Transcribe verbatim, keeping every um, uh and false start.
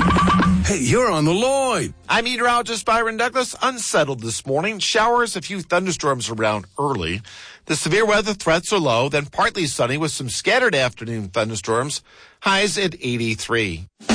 Hey, you're on the Lloyd. I'm meteorologist Byron Douglas. Unsettled this morning. Showers, a few thunderstorms around early. The severe weather threats are low, then partly sunny with some scattered afternoon thunderstorms. Highs at eighty-three.